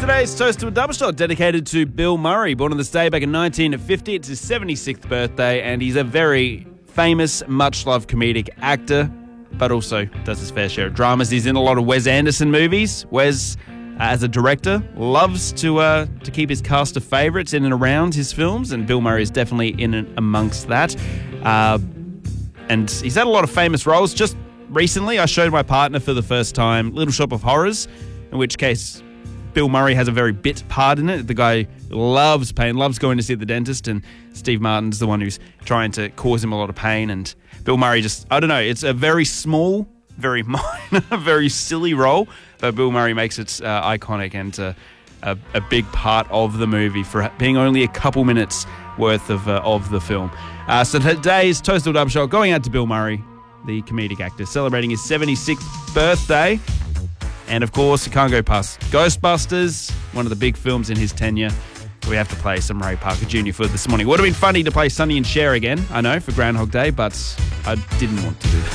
Today's Toast to a Double Shot dedicated to Bill Murray, born on this day back in 1950. It's his 76th birthday, and he's a very famous, much-loved comedic actor, but also does his fair share of dramas. He's in a lot of Wes Anderson movies. Wes, as a director, loves to keep his cast of favourites in and around his films, and Bill Murray is definitely in and amongst that. And he's had a lot of famous roles. Just recently, I showed my partner for the first time Little Shop of Horrors, in which case Bill Murray has a very bit part in it. The guy loves pain, loves going to see the dentist, and Steve Martin's the one who's trying to cause him a lot of pain. And Bill Murray just, I don't know, it's a very small, very minor, very silly role, but Bill Murray makes it iconic and a big part of the movie for being only a couple minutes worth of the film. So today's Toast to a Double Shot going out to Bill Murray, the comedic actor, celebrating his 76th birthday. And, of course, you can't go past Ghostbusters, one of the big films in his tenure. We have to play some Ray Parker Jr. for this morning. Would have been funny to play Sonny and Cher again, I know, for Groundhog Day, but I didn't want to do that.